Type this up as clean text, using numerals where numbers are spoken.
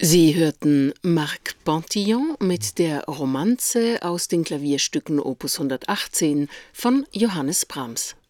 Sie hörten Marc Pantillon mit der Romanze aus den Klavierstücken Opus 118 von Johannes Brahms.